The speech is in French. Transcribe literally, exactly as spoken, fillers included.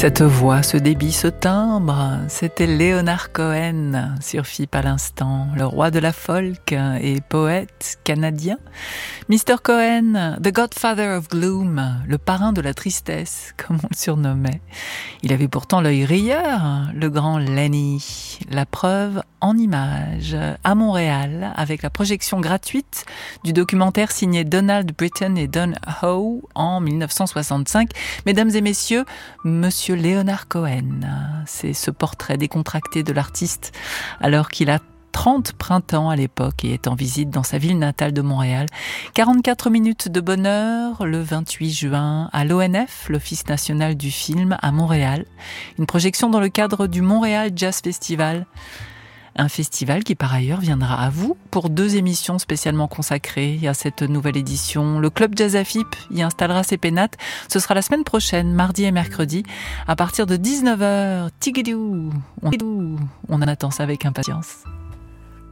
Cette voix, ce débit, ce timbre, c'était Leonard Cohen sur F I P à l'instant, le roi de la folk et poète canadien. mister Cohen, the Godfather of Gloom, le parrain de la tristesse, comme on le surnommait. Il avait pourtant l'œil rieur, le grand Lenny. La preuve en images, à Montréal, avec la projection gratuite du documentaire signé Donald Britton et Don Howe en dix-neuf cent soixante-cinq. Mesdames et messieurs, Monsieur Leonard Cohen, c'est ce portrait décontracté de l'artiste alors qu'il a trente printemps à l'époque et est en visite dans sa ville natale de Montréal. quarante-quatre minutes de bonheur le vingt-huit juin à l'O N F, l'Office national du film à Montréal. Une projection dans le cadre du Montréal Jazz Festival. Un festival qui par ailleurs viendra à vous pour deux émissions spécialement consacrées à cette nouvelle édition. Le Club Jazz à F I P y installera ses pénates. Ce sera la semaine prochaine, mardi et mercredi, à partir de dix-neuf heures. Tigidou, on, on en attend ça avec impatience.